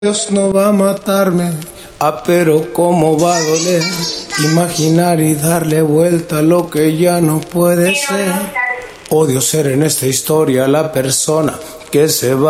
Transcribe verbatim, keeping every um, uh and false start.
Dios no va a matarme, ah, pero cómo va a doler imaginar y darle vuelta a lo que ya no puede ser. Odio ser en esta historia la persona que se va.